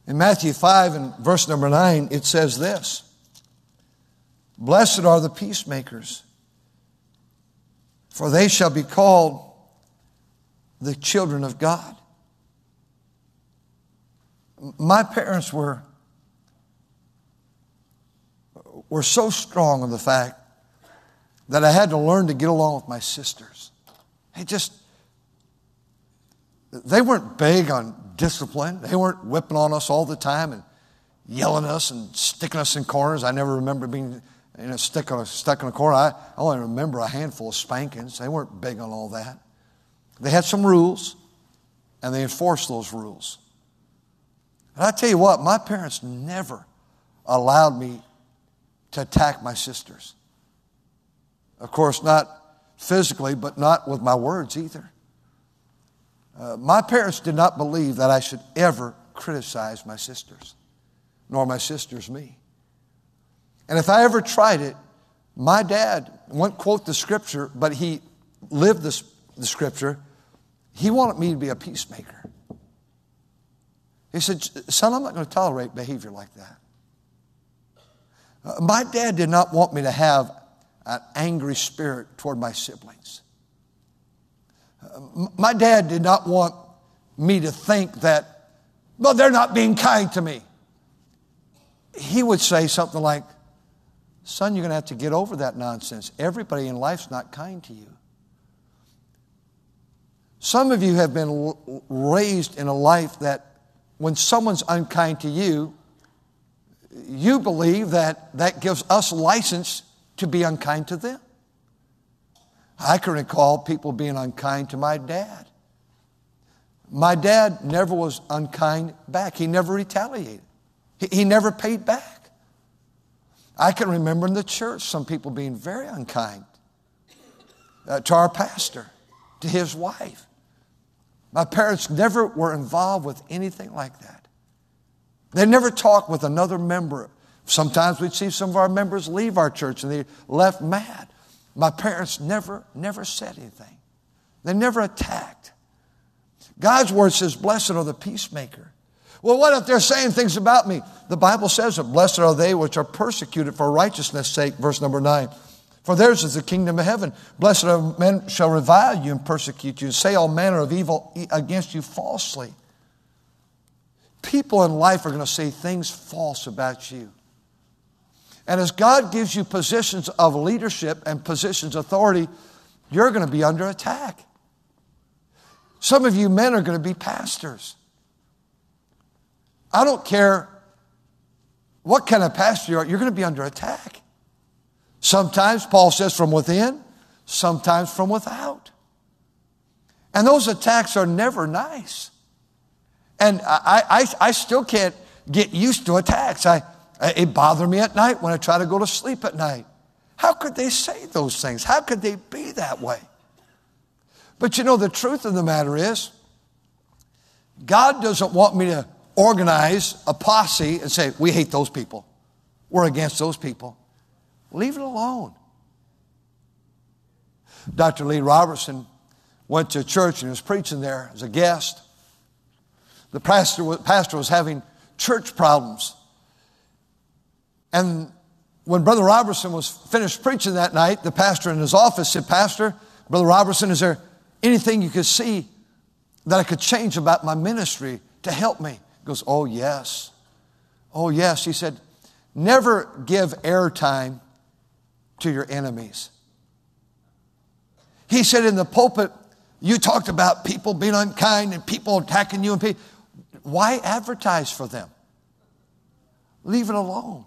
In Matthew 5 and verse number 9, it says this: "Blessed are the peacemakers, for they shall be called the children of God." My parents were so strong on the fact that I had to learn to get along with my sisters. They weren't big on discipline. They weren't whipping on us all the time and yelling at us and sticking us in corners. I never remember being stuck in a corner. I only remember a handful of spankings. They weren't big on all that. They had some rules, and they enforced those rules. And I tell you what, my parents never allowed me to attack my sisters. Of course, not physically, but not with my words either. My parents did not believe that I should ever criticize my sisters, nor my sisters me. And if I ever tried it, my dad wouldn't quote the scripture, but he lived the scripture. He wanted me to be a peacemaker. He said, "Son, I'm not going to tolerate behavior like that." My dad did not want me to have an angry spirit toward my siblings. My dad did not want me to think that, well, they're not being kind to me. He would say something like, "Son, you're going to have to get over that nonsense. Everybody in life's not kind to you." Some of you have been raised in a life that when someone's unkind to you, you believe that that gives us license to be unkind to them. I can recall people being unkind to my dad. My dad never was unkind back. He never retaliated. He never paid back. I can remember in the church some people being very unkind to our pastor, to his wife. My parents never were involved with anything like that. They never talked with another member. Sometimes we'd see some of our members leave our church and they left mad. My parents never said anything. They never attacked. God's word says, "Blessed are the peacemaker." Well, what if they're saying things about me? The Bible says that blessed are they which are persecuted for righteousness' sake, verse number 9. "For theirs is the kingdom of heaven. Blessed are men shall revile you and persecute you, and say all manner of evil against you falsely." People in life are going to say things false about you. And as God gives you positions of leadership and positions of authority, you're going to be under attack. Some of you men are going to be pastors. I don't care what kind of pastor you are, you're going to be under attack. Sometimes, Paul says, from within, sometimes from without. And those attacks are never nice. And I still can't get used to attacks. It bothers me at night when I try to go to sleep at night. How could they say those things? How could they be that way? But you know, the truth of the matter is, God doesn't want me to organize a posse and say, "We hate those people. We're against those people." Leave it alone. Dr. Lee Robertson went to a church and he was preaching there as a guest. The pastor was having church problems. And when Brother Robertson was finished preaching that night, the pastor in his office said, "Pastor, Brother Robertson, is there anything you could see that I could change about my ministry to help me?" He goes, "Oh, yes. Oh, yes." He said, "Never give airtime to your enemies." He said, "In the pulpit, you talked about people being unkind and people attacking you. And why advertise for them? Leave it alone."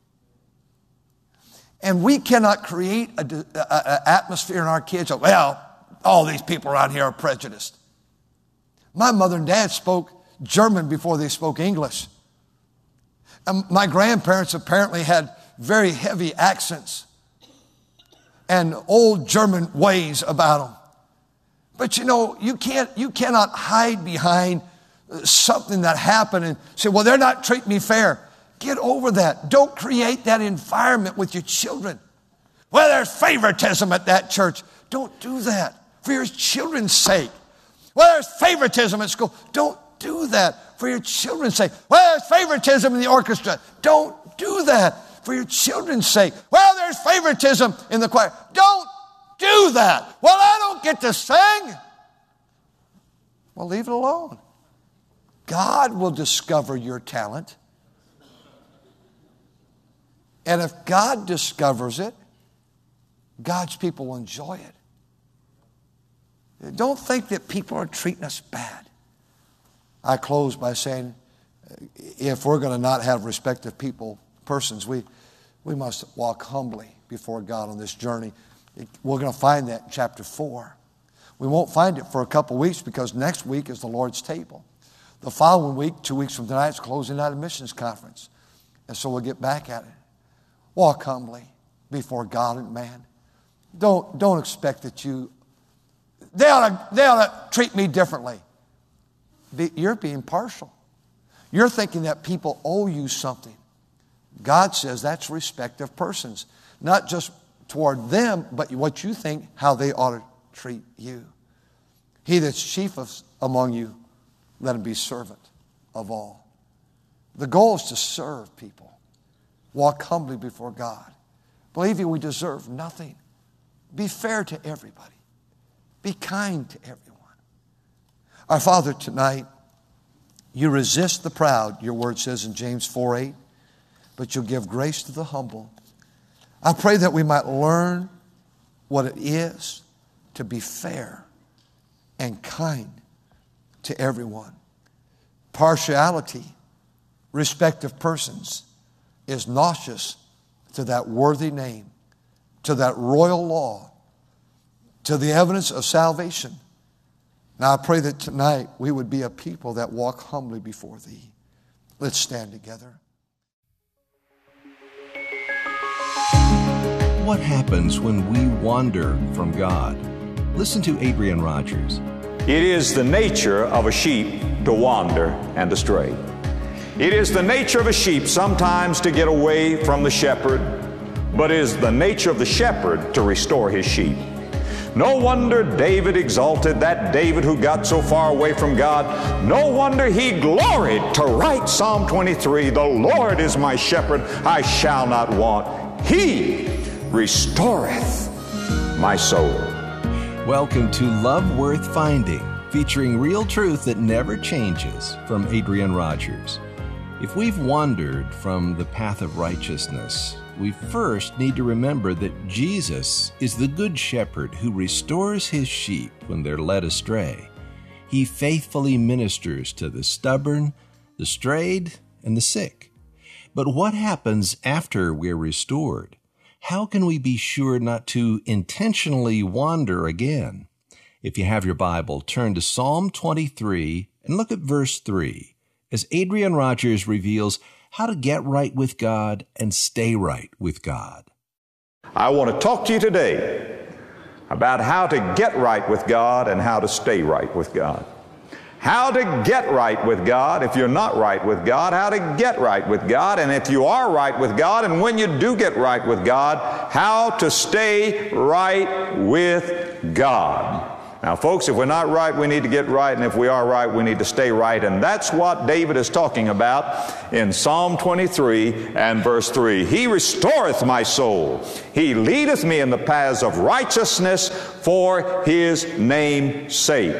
And we cannot create an atmosphere in our kids of, "Well, all these people around here are prejudiced." My mother and dad spoke German before they spoke English. And my grandparents apparently had very heavy accents and old German ways about them. But you know, you cannot hide behind something that happened and say, "Well, they're not treating me fair." Get over that. Don't create that environment with your children. "Well, there's favoritism at that church." Don't do that for your children's sake. "Well, there's favoritism at school." Don't do that. For your children's sake. Well, there's favoritism in the orchestra. Don't do that. For your children's sake. Well, there's favoritism in the choir. Don't do that. Well, I don't get to sing. Well, leave it alone. God will discover your talent. And if God discovers it, God's people will enjoy it. Don't think that people are treating us bad. I close by saying, if we're going to not have respect of persons, we must walk humbly before God on this journey. We're going to find that in chapter 4. We won't find it for a couple weeks because next week is the Lord's table. The following week, 2 weeks from tonight, is closing out a missions conference. And so we'll get back at it. Walk humbly before God and man. Don't expect that they ought to treat me differently. You're being partial. You're thinking that people owe you something. God says that's respect of persons. Not just toward them, but what you think, how they ought to treat you. He that's chief among you, let him be servant of all. The goal is to serve people. Walk humbly before God. Believing we deserve nothing. Be fair to everybody. Be kind to everyone. Our Father, tonight, you resist the proud, your word says in James 4:8, but you'll give grace to the humble. I pray that we might learn what it is to be fair and kind to everyone. Partiality, respect of persons, is nauseous to that worthy name, to that royal law, to the evidence of salvation. Now I pray that tonight we would be a people that walk humbly before Thee. Let's stand together. What happens when we wander from God? Listen to Adrian Rogers. It is the nature of a sheep to wander and to stray. It is the nature of a sheep sometimes to get away from the shepherd, but it is the nature of the shepherd to restore his sheep. No wonder David exalted that David who got so far away from God. No wonder he gloried to write Psalm 23, "The Lord is my shepherd, I shall not want. He restoreth my soul." Welcome to Love Worth Finding, featuring real truth that never changes, from Adrian Rogers. If we've wandered from the path of righteousness, we first need to remember that Jesus is the good shepherd who restores his sheep when they're led astray. He faithfully ministers to the stubborn, the strayed, and the sick. But what happens after we're restored? How can we be sure not to intentionally wander again? If you have your Bible, turn to Psalm 23 and look at verse 3, as Adrian Rogers reveals how to get right with God and stay right with God. I want to talk to you today about how to get right with God and how to stay right with God. How to get right with God if you're not right with God, how to get right with God, and if you are right with God, and when you do get right with God, how to stay right with God. Now, folks, if we're not right, we need to get right, and if we are right, we need to stay right, and that's what David is talking about in Psalm 23 and verse 3. He restoreth my soul. He leadeth me in the paths of righteousness for His name's sake.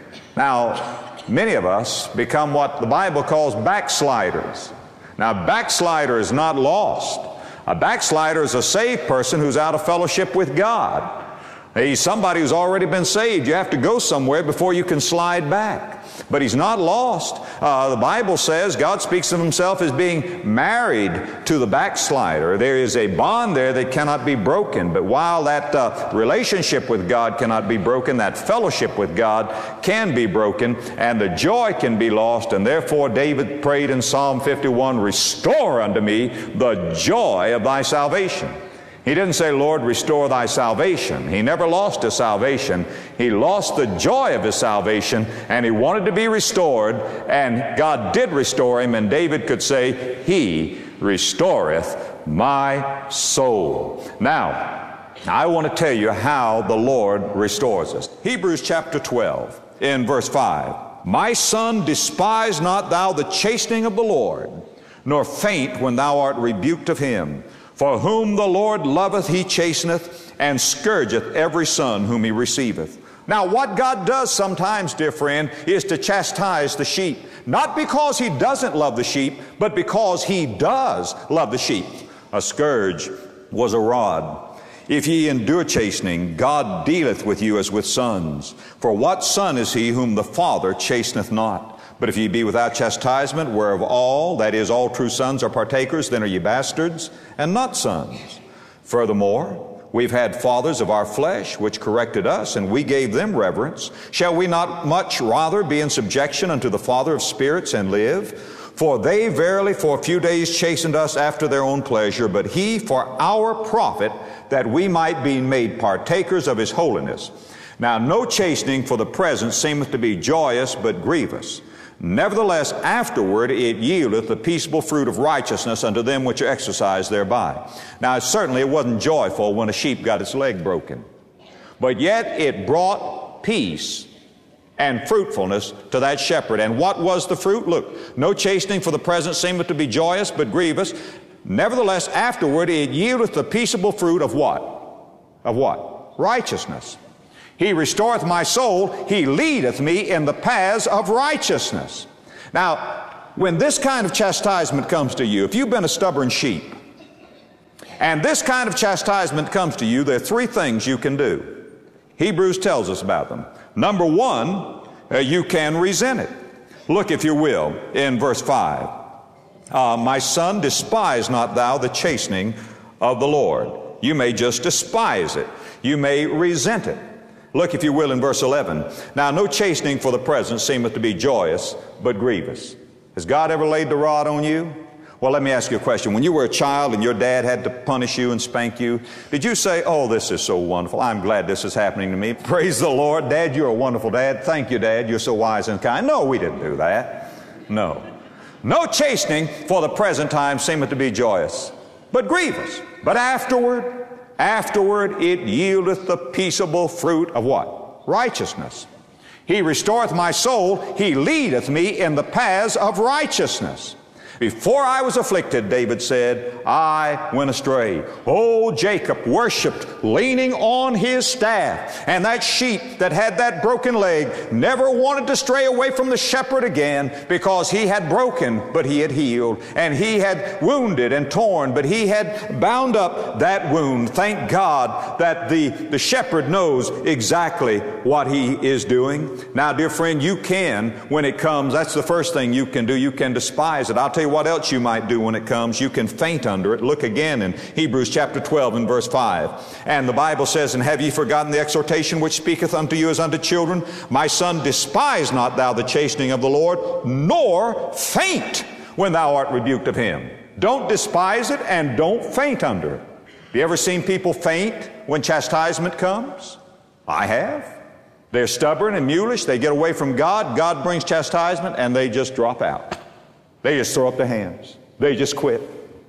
Now, many of us become what the Bible calls backsliders. Now, a backslider is not lost. A backslider is a saved person who's out of fellowship with God. He's somebody who's already been saved. You have to go somewhere before you can slide back. But he's not lost. The Bible says God speaks of Himself as being married to the backslider. There is a bond there that cannot be broken. But while that relationship with God cannot be broken, that fellowship with God can be broken, and the joy can be lost. And therefore David prayed in Psalm 51, "Restore unto me the joy of Thy salvation." He didn't say, "Lord, restore Thy salvation." He never lost His salvation. He lost the joy of His salvation, and he wanted to be restored, and God did restore him, and David could say, "He restoreth my soul." Now, I want to tell you how the Lord restores us. Hebrews chapter 12, in verse 5. My son, despise not thou the chastening of the Lord, nor faint when thou art rebuked of him. For whom the Lord loveth he chasteneth, and scourgeth every son whom he receiveth. Now what God does sometimes, dear friend, is to chastise the sheep. Not because he doesn't love the sheep, but because he does love the sheep. A scourge was a rod. If ye endure chastening, God dealeth with you as with sons. For what son is he whom the Father chasteneth not? But if ye be without chastisement, whereof all, that is, all true sons are partakers, then are ye bastards, and not sons. Furthermore, we've had fathers of our flesh, which corrected us, and we gave them reverence. Shall we not much rather be in subjection unto the Father of spirits and live? For they verily for a few days chastened us after their own pleasure, but he for our profit, that we might be made partakers of his holiness. Now no chastening for the present seemeth to be joyous, but grievous. Nevertheless, afterward it yieldeth the peaceable fruit of righteousness unto them which are exercised thereby. Now certainly it wasn't joyful when a sheep got its leg broken, but yet it brought peace and fruitfulness to that shepherd. And what was the fruit? Look, no chastening for the present seemeth to be joyous, but grievous. Nevertheless, afterward it yieldeth the peaceable fruit of what? Of what? Righteousness. He restoreth my soul. He leadeth me in the paths of righteousness. Now, when this kind of chastisement comes to you, if you've been a stubborn sheep, and this kind of chastisement comes to you, there are three things you can do. Hebrews tells us about them. Number one, you can resent it. Look, if you will, in verse 5. My son, despise not thou the chastening of the Lord. You may just despise it. You may resent it. Look, if you will, in verse 11. Now no chastening for the present seemeth to be joyous, but grievous. Has God ever laid the rod on you? Well, let me ask you a question. When you were a child and your dad had to punish you and spank you, did you say, oh, this is so wonderful. I'm glad this is happening to me. Praise the Lord. Dad, you're a wonderful dad. Thank you, Dad. You're so wise and kind. No, we didn't do that. No. No chastening for the present time seemeth to be joyous, but grievous. But afterward it yieldeth the peaceable fruit of what? Righteousness. He restoreth my soul. He leadeth me in the paths of righteousness. Before I was afflicted, David said, I went astray. Oh, Jacob worshiped leaning on his staff. And that sheep that had that broken leg never wanted to stray away from the shepherd again, because he had broken, but he had healed. And he had wounded and torn, but he had bound up that wound. Thank God that the shepherd knows exactly what he is doing. Now, dear friend, you can, when it comes, that's the first thing you can do. You can despise it. I'll tell you what else you might do when it comes. You can faint under it. Look again in Hebrews chapter 12 and verse 5. And the Bible says, and have ye forgotten the exhortation which speaketh unto you as unto children? My son, despise not thou the chastening of the Lord, nor faint when thou art rebuked of him. Don't despise it and don't faint under it. Have you ever seen people faint when chastisement comes? I have. They're stubborn and mulish. They get away from God. God brings chastisement and they just drop out. They just throw up their hands. They just quit.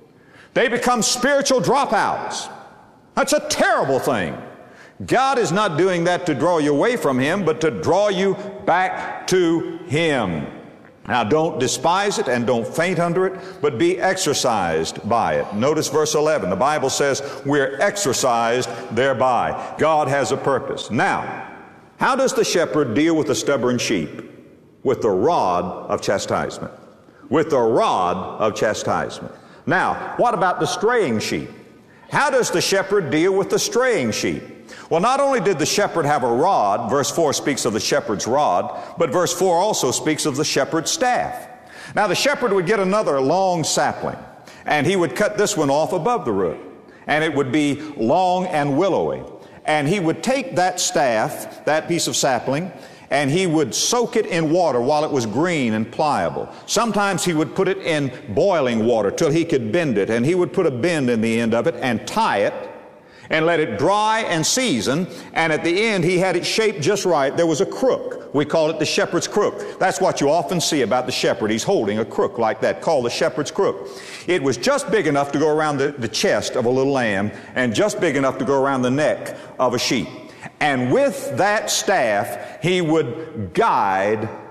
They become spiritual dropouts. That's a terrible thing. God is not doing that to draw you away from him, but to draw you back to him. Now don't despise it and don't faint under it, but be exercised by it. Notice verse 11. The Bible says we're exercised thereby. God has a purpose. Now, how does the shepherd deal with the stubborn sheep? With the rod of chastisement. With the rod of chastisement. Now, what about the straying sheep? How does the shepherd deal with the straying sheep? Well, not only did the shepherd have a rod, verse 4 speaks of the shepherd's rod, but verse 4 also speaks of the shepherd's staff. Now, the shepherd would get another long sapling, and he would cut this one off above the root, and it would be long and willowy. And he would take that staff, that piece of sapling, and he would soak it in water while it was green and pliable. Sometimes he would put it in boiling water till he could bend it, and he would put a bend in the end of it and tie it and let it dry and season, and at the end he had it shaped just right. There was a crook. We call it the shepherd's crook. That's what you often see about the shepherd. He's holding a crook like that, called the shepherd's crook. It was just big enough to go around the chest of a little lamb and just big enough to go around the neck of a sheep. And with that staff, he would guide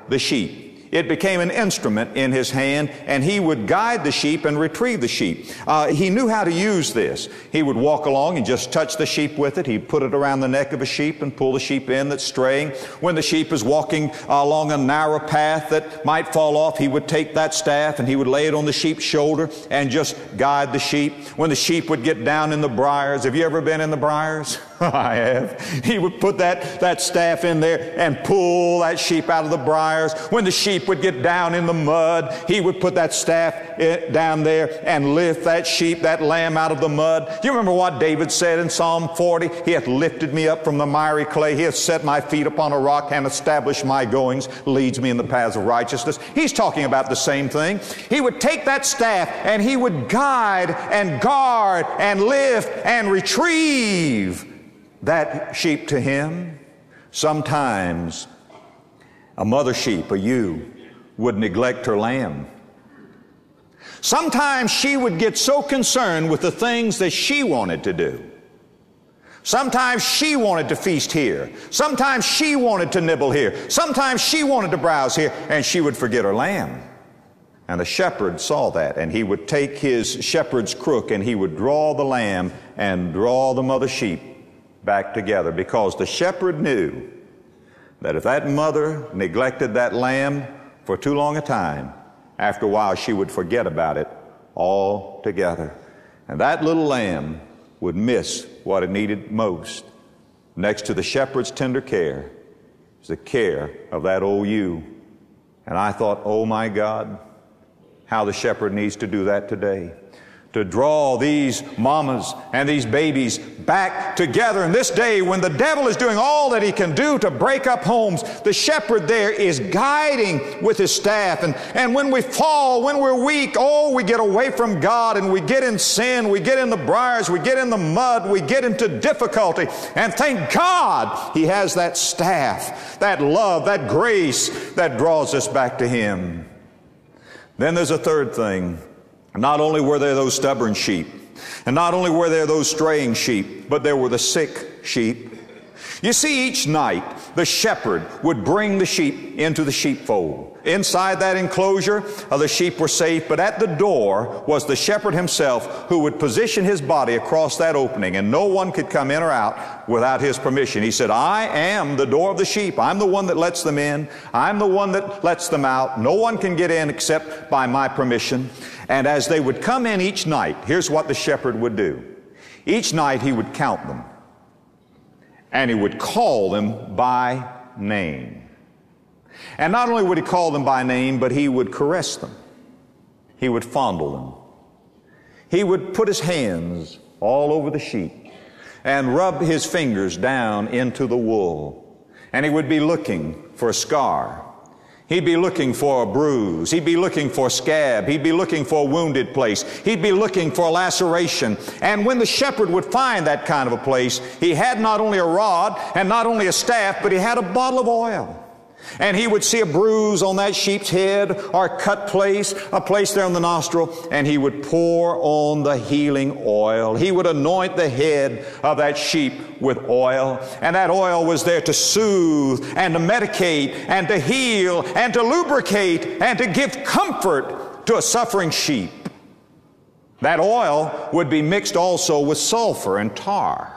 the sheep. It became an instrument in his hand, and he would guide the sheep and retrieve the sheep. He knew how to use this. He would walk along and just touch the sheep with it. He'd put it around the neck of a sheep and pull the sheep in that's straying. When the sheep is walking along a narrow path that might fall off, he would take that staff and he would lay it on the sheep's shoulder and just guide the sheep. When the sheep would get down in the briars, have you ever been in the briars? I have. He would put that staff in there and pull that sheep out of the briars. When the sheep would get down in the mud, he would put that staff down there and lift that sheep, that lamb out of the mud. You remember what David said in Psalm 40? He hath lifted me up from the miry clay. He hath set my feet upon a rock and established my goings, leads me in the paths of righteousness. He's talking about the same thing. He would take that staff and he would guide and guard and lift and retrieve that sheep to him. Sometimes a mother sheep, a ewe, would neglect her lamb. Sometimes she would get so concerned with the things that she wanted to do. Sometimes she wanted to feast here. Sometimes she wanted to nibble here. Sometimes she wanted to browse here, and she would forget her lamb. And the shepherd saw that, and he would take his shepherd's crook and he would draw the lamb and draw the mother sheep back together, because the shepherd knew that if that mother neglected that lamb for too long a time, after a while she would forget about it altogether. And that little lamb would miss what it needed most. Next to the shepherd's tender care is the care of that old ewe. And I thought, oh my God, how the shepherd needs to do that today. To draw these mamas and these babies back together. In this day when the devil is doing all that he can do to break up homes, the shepherd there is guiding with his staff. And when we fall, when we're weak, we get away from God and we get in sin, we get in the briars, we get in the mud, we get into difficulty. And thank God he has that staff, that love, that grace that draws us back to him. Then there's a third thing. Not only were there those stubborn sheep, and not only were there those straying sheep, but there were the sick sheep. You see, each night the shepherd would bring the sheep into the sheepfold. Inside that enclosure, the sheep were safe, but at the door was the shepherd himself, who would position his body across that opening, and no one could come in or out without his permission. He said, I am the door of the sheep. I'm the one that lets them in. I'm the one that lets them out. No one can get in except by my permission. And as they would come in each night, here's what the shepherd would do. Each night he would count them, and he would call them by name. And not only would he call them by name, but he would caress them. He would fondle them. He would put his hands all over the sheep and rub his fingers down into the wool. And he would be looking for a scar. He'd be looking for a bruise. He'd be looking for a scab. He'd be looking for a wounded place. He'd be looking for a laceration. And when the shepherd would find that kind of a place, he had not only a rod and not only a staff, but he had a bottle of oil. And he would see a bruise on that sheep's head or a cut place, a place there on the nostril, and he would pour on the healing oil. He would anoint the head of that sheep with oil, and that oil was there to soothe and to medicate and to heal and to lubricate and to give comfort to a suffering sheep. That oil would be mixed also with sulfur and tar.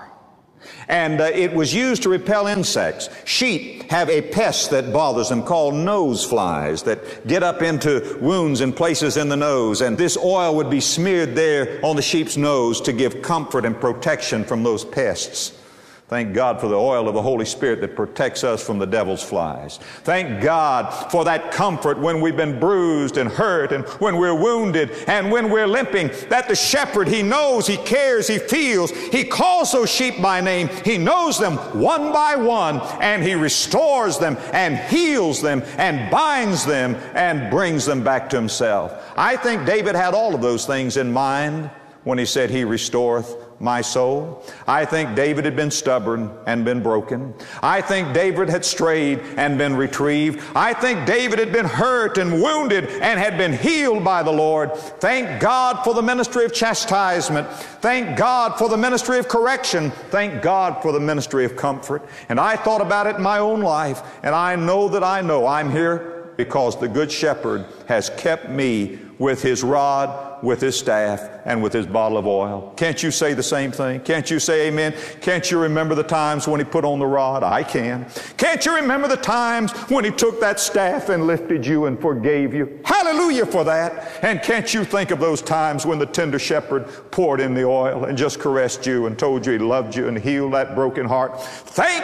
And it was used to repel insects. Sheep have a pest that bothers them called nose flies that get up into wounds and places in the nose. And this oil would be smeared there on the sheep's nose to give comfort and protection from those pests. Thank God for the oil of the Holy Spirit that protects us from the devil's flies. Thank God for that comfort when we've been bruised and hurt and when we're wounded and when we're limping, that the shepherd, he knows, he cares, he feels, he calls those sheep by name, he knows them one by one, and he restores them and heals them and binds them and brings them back to himself. I think David had all of those things in mind when he said, he restoreth my soul. I think David had been stubborn and been broken. I think David had strayed and been retrieved. I think David had been hurt and wounded and had been healed by the Lord. Thank God for the ministry of chastisement. Thank God for the ministry of correction. Thank God for the ministry of comfort. And I thought about it in my own life, and I know I'm here because the Good Shepherd has kept me with his rod, with his staff, and with his bottle of oil. Can't you say the same thing? Can't you say amen? Can't you remember the times when he put on the rod? I can. Can't you remember the times when he took that staff and lifted you and forgave you? Hallelujah for that. And can't you think of those times when the tender shepherd poured in the oil and just caressed you and told you he loved you and healed that broken heart? Thank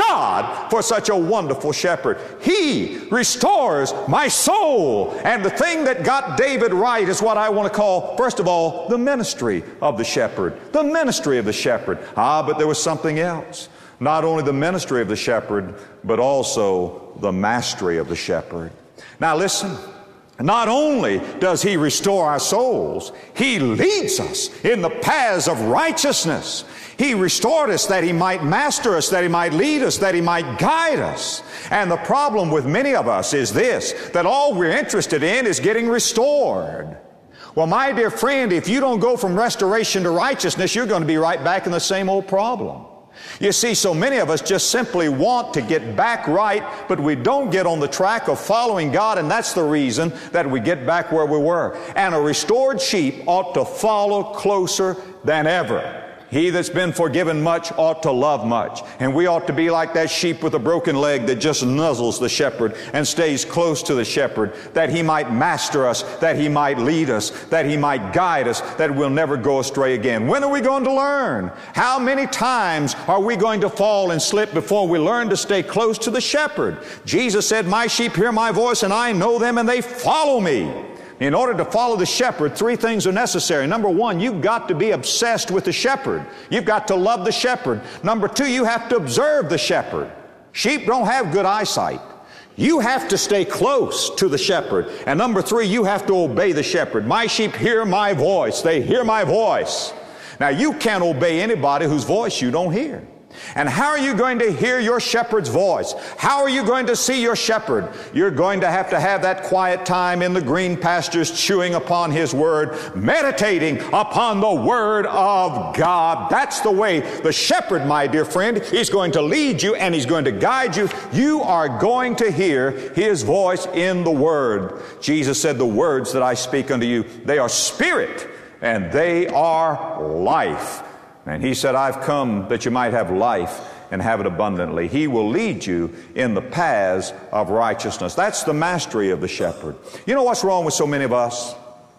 God for such a wonderful shepherd. He restores my soul. And the thing that got David right is what I want to call, first of all, the ministry of the shepherd. The ministry of the shepherd. But there was something else. Not only the ministry of the shepherd, but also the mastery of the shepherd. Now listen. Not only does he restore our souls, he leads us in the paths of righteousness. He restored us that he might master us, that he might lead us, that he might guide us. And the problem with many of us is this, that all we're interested in is getting restored. Well, my dear friend, if you don't go from restoration to righteousness, you're going to be right back in the same old problem. You see, so many of us just simply want to get back right, but we don't get on the track of following God, and that's the reason that we get back where we were. And a restored sheep ought to follow closer than ever. He that's been forgiven much ought to love much. And we ought to be like that sheep with a broken leg that just nuzzles the shepherd and stays close to the shepherd, that he might master us, that he might lead us, that he might guide us, that we'll never go astray again. When are we going to learn? How many times are we going to fall and slip before we learn to stay close to the shepherd? Jesus said, "My sheep hear my voice, and I know them, and they follow me." In order to follow the shepherd, three things are necessary. Number one, you've got to be obsessed with the shepherd. You've got to love the shepherd. Number two, you have to observe the shepherd. Sheep don't have good eyesight. You have to stay close to the shepherd. And number three, you have to obey the shepherd. My sheep hear my voice. They hear my voice. Now, you can't obey anybody whose voice you don't hear. And how are you going to hear your shepherd's voice? How are you going to see your shepherd? You're going to have that quiet time in the green pastures, chewing upon his word, meditating upon the word of God. That's the way the shepherd, my dear friend, is going to lead you and he's going to guide you. You are going to hear his voice in the word. Jesus said, "The words that I speak unto you, they are spirit and they are life." And he said, "I've come that you might have life and have it abundantly." He will lead you in the paths of righteousness. That's the mastery of the shepherd. You know what's wrong with so many of us?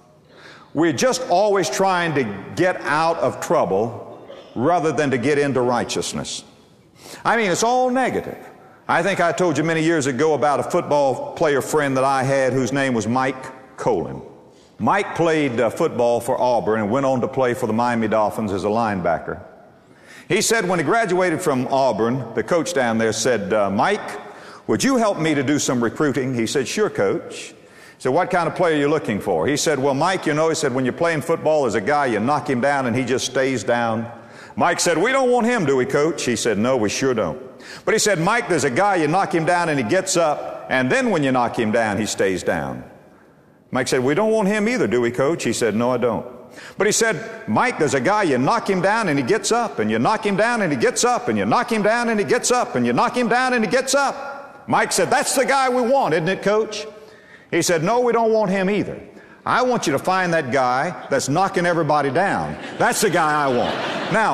We're just always trying to get out of trouble rather than to get into righteousness. I mean, it's all negative. I think I told you many years ago about a football player friend that I had whose name was Mike Colin. Mike played football for Auburn and went on to play for the Miami Dolphins as a linebacker. He said when he graduated from Auburn, the coach down there said, "Mike, would you help me to do some recruiting?" He said, "Sure, coach." He said, "What kind of player are you looking for?" He said, "Well, Mike, he said, when you're playing football, there's a guy, you knock him down and he just stays down." Mike said, "We don't want him, do we, coach?" He said, "No, we sure don't." But he said, "Mike, there's a guy, you knock him down and he gets up, and then when you knock him down, he stays down." Mike said, "We don't want him either, do we, coach?" He said, "No, I don't." But he said, "Mike, there's a guy, you knock him down and he gets up, and you knock him down and he gets up, and you knock him down and he gets up, and you knock him down and he gets up." Mike said, "That's the guy we want, isn't it, coach?" He said, "No, we don't want him either. I want you to find that guy that's knocking everybody down. That's the guy I want." Now,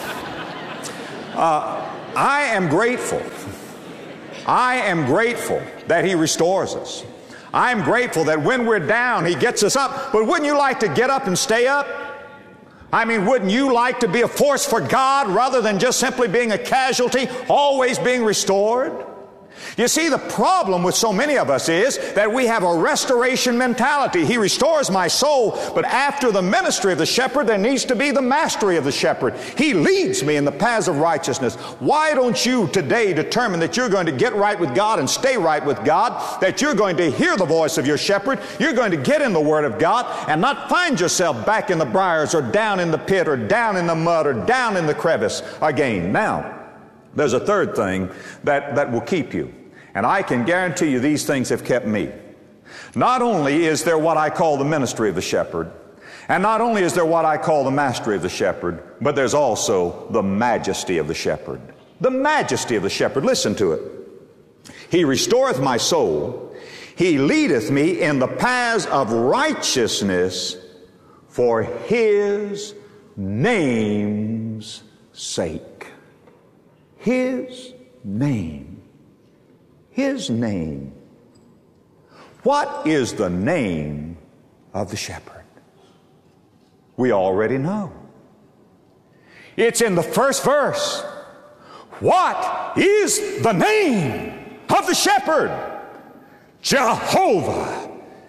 I am grateful. I am grateful that he restores us. I'm grateful that when we're down, he gets us up. But wouldn't you like to get up and stay up? I mean, wouldn't you like to be a force for God rather than just simply being a casualty, always being restored? You see, the problem with so many of us is that we have a restoration mentality. He restores my soul, but after the ministry of the shepherd, there needs to be the mastery of the shepherd. He leads me in the paths of righteousness. Why don't you today determine that you're going to get right with God and stay right with God, that you're going to hear the voice of your shepherd, you're going to get in the Word of God and not find yourself back in the briars or down in the pit or down in the mud or down in the crevice again. Now, there's a third thing that will keep you. And I can guarantee you these things have kept me. Not only is there what I call the ministry of the shepherd, and not only is there what I call the mastery of the shepherd, but there's also the majesty of the shepherd. The majesty of the shepherd. Listen to it. He restoreth my soul. He leadeth me in the paths of righteousness for His name's sake. His name. His name. What is the name of the shepherd? We already know. It's in the first verse. What is the name of the shepherd? Jehovah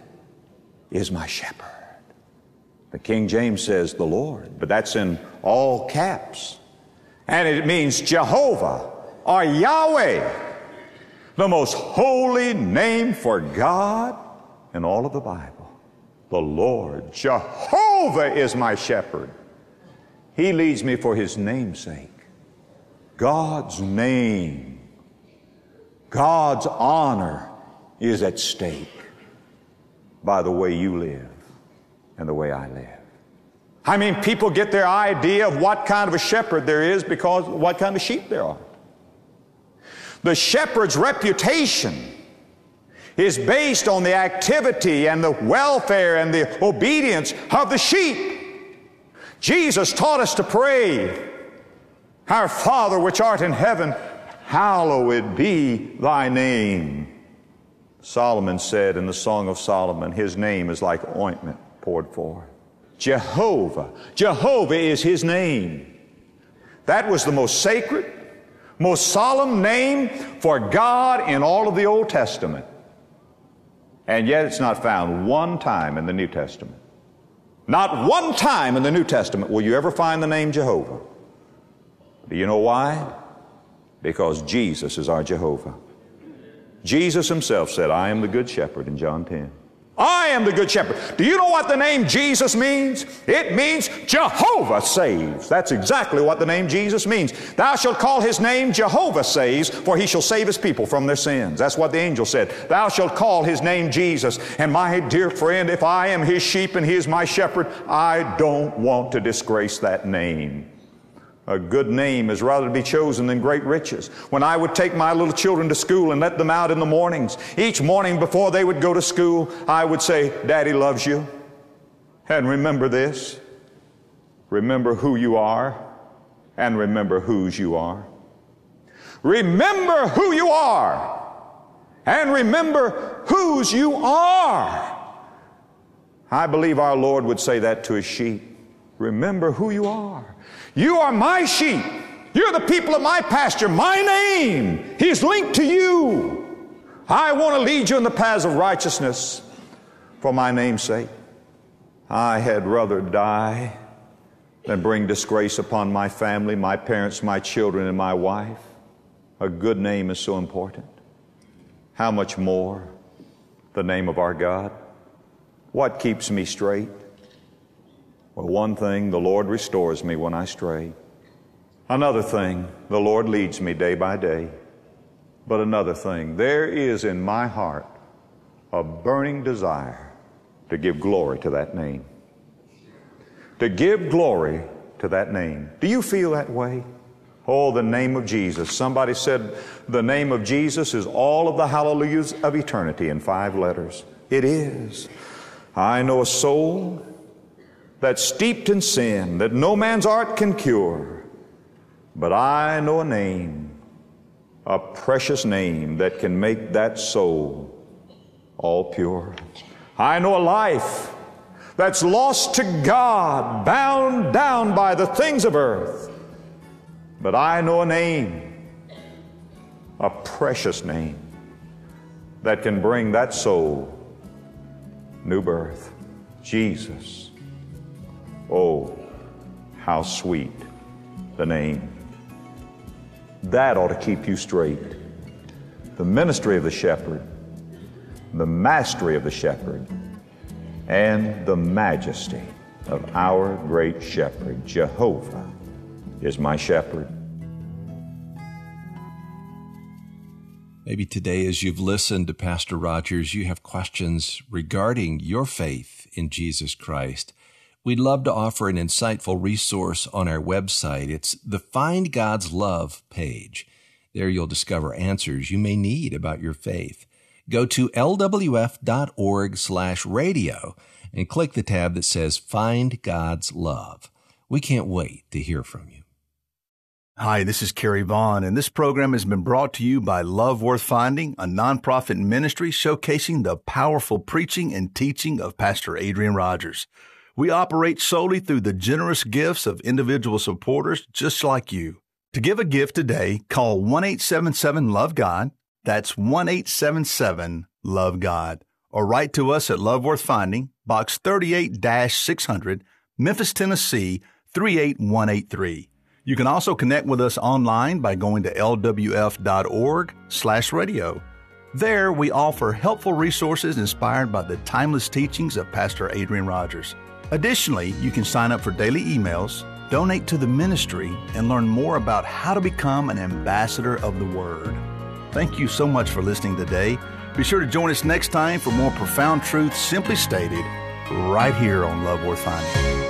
is my shepherd. The King James says the Lord, but that's in all caps. And it means Jehovah or Yahweh, the most holy name for God in all of the Bible. The Lord, Jehovah is my shepherd. He leads me for His name's sake. God's name, God's honor is at stake by the way you live and the way I live. I mean, people get their idea of what kind of a shepherd there is because of what kind of sheep there are. The shepherd's reputation is based on the activity and the welfare and the obedience of the sheep. Jesus taught us to pray, Our Father which art in heaven, hallowed be thy name. Solomon said in the Song of Solomon, his name is like ointment poured forth. Jehovah. Jehovah is His name. That was the most sacred, most solemn name for God in all of the Old Testament. And yet it's not found one time in the New Testament. Not one time in the New Testament will you ever find the name Jehovah. Do you know why? Because Jesus is our Jehovah. Jesus Himself said, I am the good shepherd in John 10. I am the good shepherd. Do you know what the name Jesus means? It means Jehovah saves. That's exactly what the name Jesus means. Thou shalt call His name Jehovah saves, for He shall save His people from their sins. That's what the angel said. Thou shalt call His name Jesus. And my dear friend, if I am His sheep and He is my shepherd, I don't want to disgrace that name. A good name is rather to be chosen than great riches. When I would take my little children to school and let them out in the mornings, each morning before they would go to school, I would say, Daddy loves you. And remember this. Remember who you are and remember whose you are. Remember who you are and remember whose you are. I believe our Lord would say that to His sheep. Remember who you are. You are my sheep. You're the people of my pasture. My name is linked to you. I want to lead you in the paths of righteousness for my name's sake. I had rather die than bring disgrace upon my family, my parents, my children, and my wife. A good name is so important. How much more the name of our God? What keeps me straight? Well, one thing, the Lord restores me when I stray. Another thing, the Lord leads me day by day. But another thing, there is in my heart a burning desire to give glory to that name. To give glory to that name. Do you feel that way? Oh, the name of Jesus. Somebody said the name of Jesus is all of the hallelujahs of eternity in 5 letters. It is. I know a soul that's steeped in sin, that no man's art can cure. But I know a name, a precious name that can make that soul all pure. I know a life that's lost to God, bound down by the things of earth. But I know a name, a precious name, that can bring that soul new birth. Jesus. Oh, how sweet the name. That ought to keep you straight. The ministry of the shepherd, the mastery of the shepherd, and the majesty of our great shepherd. Jehovah is my shepherd. Maybe today, as you've listened to Pastor Rogers, you have questions regarding your faith in Jesus Christ. We'd love to offer an insightful resource on our website. It's the Find God's Love page. There you'll discover answers you may need about your faith. Go to lwf.org/radio and click the tab that says Find God's Love. We can't wait to hear from you. Hi, this is Kerry Vaughn, and this program has been brought to you by Love Worth Finding, a nonprofit ministry showcasing the powerful preaching and teaching of Pastor Adrian Rogers. We operate solely through the generous gifts of individual supporters just like you. To give a gift today, call 1-877-LOVE-GOD. That's 1-877-LOVE-GOD. Or write to us at Love Worth Finding, Box 38-600, Memphis, Tennessee, 38183. You can also connect with us online by going to lwf.org/radio. There, we offer helpful resources inspired by the timeless teachings of Pastor Adrian Rogers. Additionally, you can sign up for daily emails, donate to the ministry, and learn more about how to become an ambassador of the Word. Thank you so much for listening today. Be sure to join us next time for more profound truths simply stated right here on Love Worth Finding.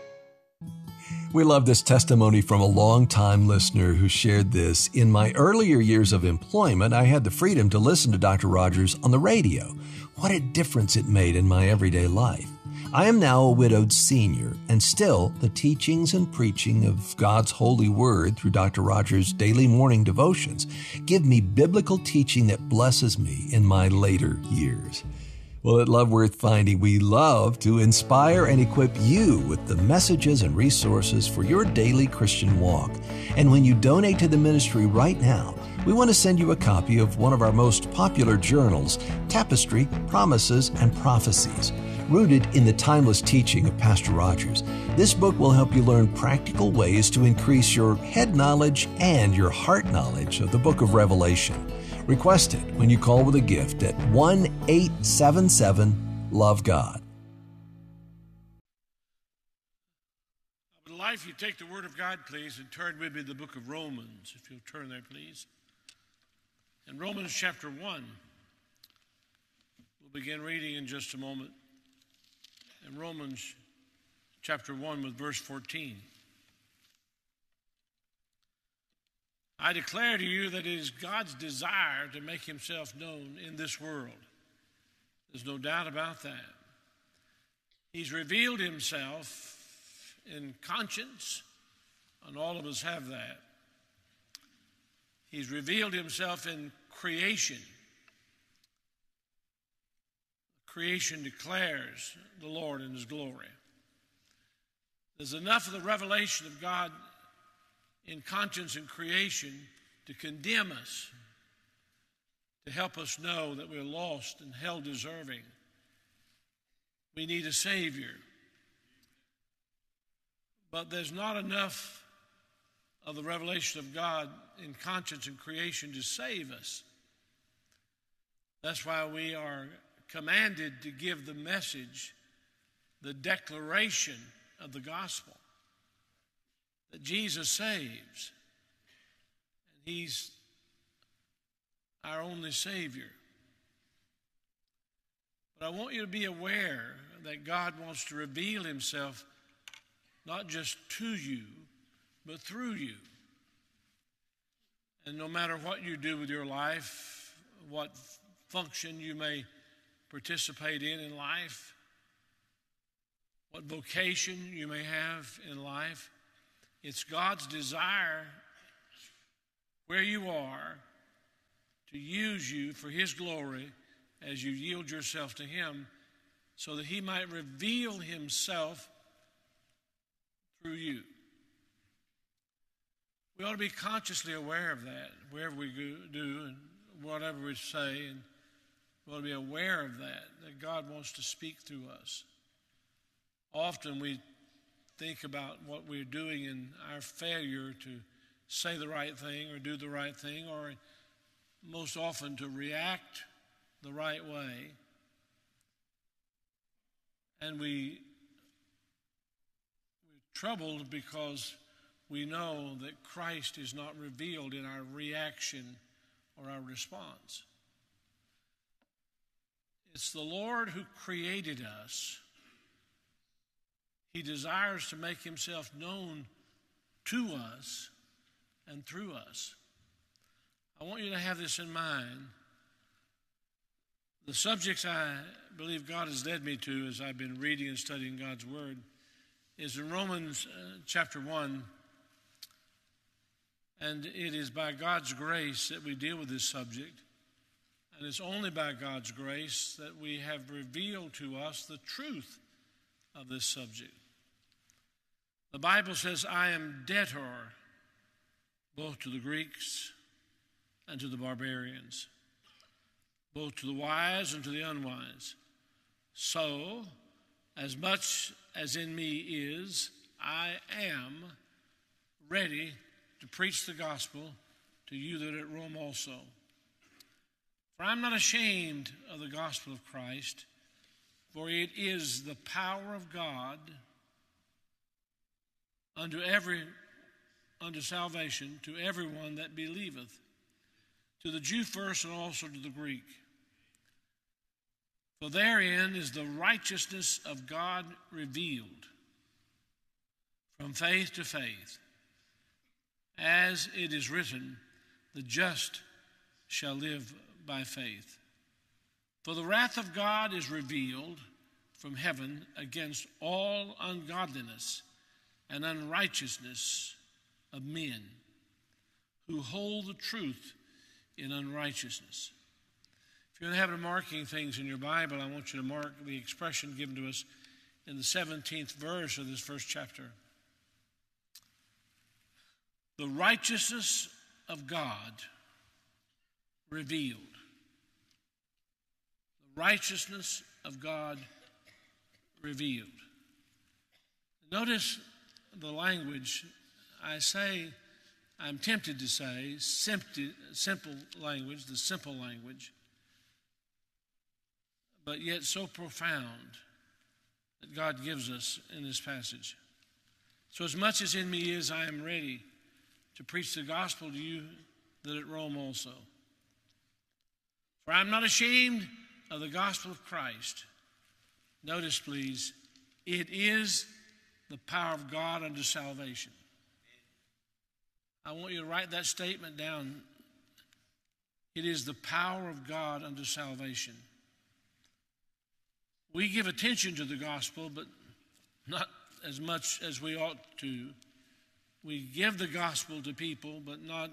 We love this testimony from a longtime listener who shared this. In my earlier years of employment, I had the freedom to listen to Dr. Rogers on the radio. What a difference it made in my everyday life. I am now a widowed senior, and still the teachings and preaching of God's holy word through Dr. Rogers' daily morning devotions give me biblical teaching that blesses me in my later years. Well, at Love Worth Finding, we love to inspire and equip you with the messages and resources for your daily Christian walk. And when you donate to the ministry right now, we want to send you a copy of one of our most popular journals, Tapestry, Promises, and Prophecies. Rooted in the timeless teaching of Pastor Rogers, this book will help you learn practical ways to increase your head knowledge and your heart knowledge of the book of Revelation. Request it when you call with a gift at 1-877-LOVE-GOD. I would like if you take the Word of God, please, and turn with me to the book of Romans, if you'll turn there, please. In Romans chapter 1, we'll begin reading in just a moment. In Romans chapter 1 with verse 14. I declare to you that it is God's desire to make himself known in this world. There's no doubt about that. He's revealed himself in conscience, and all of us have that. He's revealed himself in creation. Creation declares the Lord in his glory. There's enough of the revelation of God in conscience and creation to condemn us, to help us know that we're lost and hell deserving. We need a Savior. But there's not enough of the revelation of God in conscience and creation to save us. That's why we are commanded to give the message, the declaration of the gospel, that Jesus saves, and he's our only Savior. But I want you to be aware that God wants to reveal himself not just to you, but through you. And no matter what you do with your life, what function you may participate in life, what vocation you may have in life, it's God's desire where you are to use you for his glory as you yield yourself to him, so that he might reveal himself through you. We ought to be consciously aware of that, wherever we do and whatever we say, and we ought to be aware of that God wants to speak through us. Often we think about what we're doing in our failure to say the right thing or do the right thing, or most often to react the right way. And we're troubled because we know that Christ is not revealed in our reaction or our response. It's the Lord who created us. He desires to make himself known to us and through us. I want you to have this in mind, The subjects I believe God has led me to as I've been reading and studying God's Word is in Romans chapter 1. And it is by God's grace that we deal with this subject. And it's only by God's grace that we have revealed to us the truth of this subject. The Bible says, I am debtor both to the Greeks and to the barbarians, both to the wise and to the unwise. So, as much as in me is, I am ready to preach the gospel to you that are at Rome also. For I am not ashamed of the gospel of Christ, for it is the power of God unto salvation to everyone that believeth, to the Jew first and also to the Greek. For therein is the righteousness of God revealed from faith to faith, as it is written, the just shall live by faith. For the wrath of God is revealed from heaven against all ungodliness and unrighteousness of men who hold the truth in unrighteousness. If you're in the habit of marking things in your Bible, I want you to mark the expression given to us in the 17th verse of this first chapter. The righteousness of God revealed. The righteousness of God revealed. Notice the language. I'm tempted to say, simple language, the simple language, but yet so profound that God gives us in this passage. So as much as in me is, I am ready to preach the gospel to you that at Rome also. For I am not ashamed of the gospel of Christ. Notice, please, it is the power of God unto salvation. I want you to write that statement down. It is the power of God unto salvation. We give attention to the gospel, but not as much as we ought to. We give the gospel to people, but not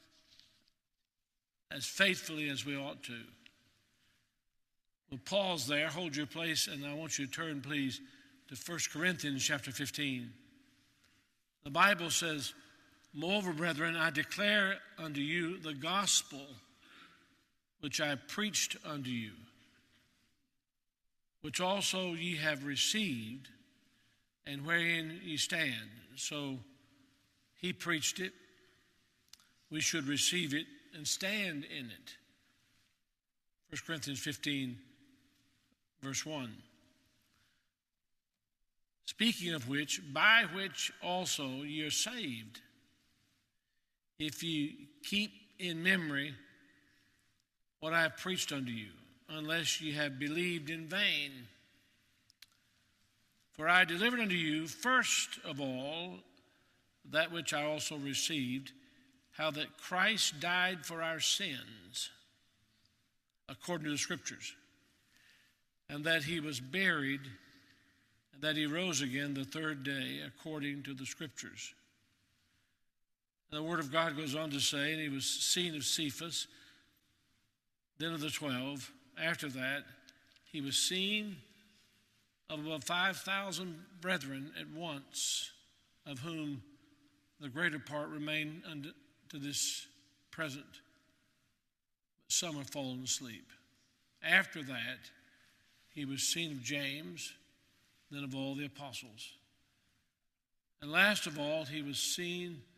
as faithfully as we ought to. We'll pause there, hold your place, and I want you to turn, please, to 1 Corinthians chapter 15. The Bible says, moreover, brethren, I declare unto you the gospel which I preached unto you, which also ye have received, and wherein ye stand. So he preached it. We should receive it and stand in it. 1 Corinthians 15, verse 1. Speaking of which, by which also ye are saved, if you keep in memory what I have preached unto you, unless ye have believed in vain. For I delivered unto you first of all that which I also received, how that Christ died for our sins, according to the Scriptures, and that he was buried, and that he rose again the third day, according to the Scriptures. And the Word of God goes on to say, and he was seen of Cephas, then of the 12. After that, he was seen of about 5,000 brethren at once, of whom the greater part remain unto this present. But some have fallen asleep. After that, he was seen of James, then of all the apostles. And last of all, he was seen